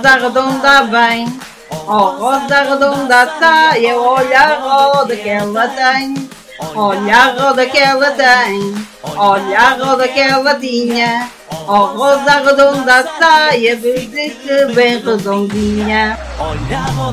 roda redonda vem, oh roda redonda sai, olha a roda que ela tem, olha a roda que ela tem, olha a roda que ela tinha, oh roda redonda sai, a ver que bem redondinha.